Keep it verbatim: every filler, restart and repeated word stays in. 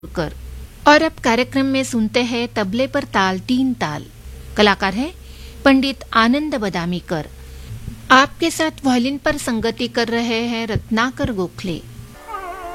कर। और अब कार्यक्रम में सुनते हैं तबले पर ताल तीन ताल। कलाकार है पंडित आनंद बदामीकर। आपके साथ वायलिन पर संगति कर रहे हैं रत्नाकर गोखले।